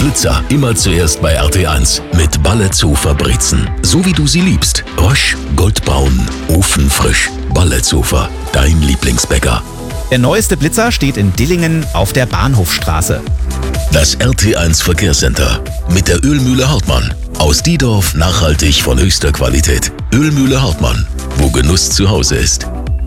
Blitzer immer zuerst bei RT1 mit Balletzofer Brezen. So wie du sie liebst. Rösch, goldbraun, ofenfrisch. Balletzofer, dein Lieblingsbäcker. Der neueste Blitzer steht in Dillingen auf der Bahnhofstraße. Das RT1 Verkehrscenter mit der Ölmühle Hartmann. Aus Diedorf nachhaltig von höchster Qualität. Ölmühle Hartmann, wo Genuss zu Hause ist.